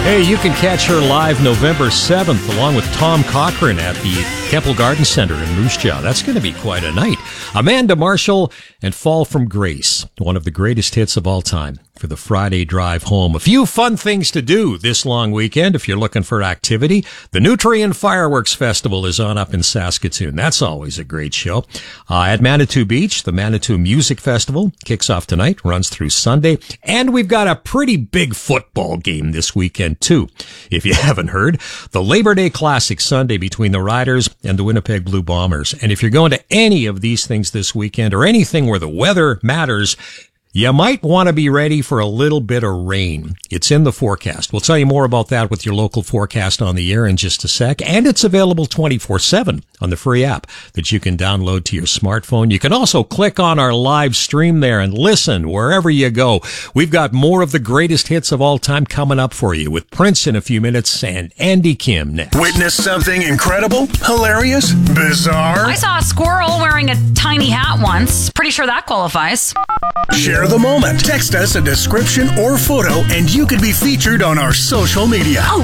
Hey, you can catch her live November 7th along with Tom Cochran at the Temple Garden Center in Moose Jaw. That's going to be quite a night. Amanda Marshall and Fall from Grace, one of the greatest hits of all time for the Friday drive home. A few fun things to do this long weekend if you're looking for activity. The Nutrien Fireworks Festival is on up in Saskatoon. That's always a great show. At Manitou Beach, the Manitou Music Festival kicks off tonight, runs through Sunday. And we've got a pretty big football game this weekend, too. If you haven't heard, the Labor Day Classic Sunday between the Riders and the Winnipeg Blue Bombers. And if you're going to any of these things this weekend or anything where the weather matters, you might want to be ready for a little bit of rain. It's in the forecast. We'll tell you more about that with your local forecast on the air in just a sec. And it's available 24/7 on the free app that you can download to your smartphone. You can also click on our live stream there and listen wherever you go. We've got more of the greatest hits of all time coming up for you with Prince in a few minutes and Andy Kim next. Witness something incredible, hilarious, bizarre? I saw a squirrel wearing a tiny hat once. Pretty sure that qualifies. Share the moment. Text us a description or photo and you could be featured on our social media.